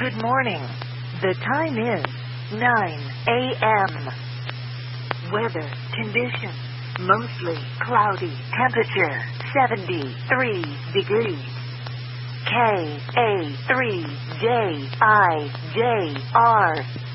Good morning. The time is 9 a.m. Weather conditions. Mostly cloudy. Temperature 73 degrees. KA3JIJR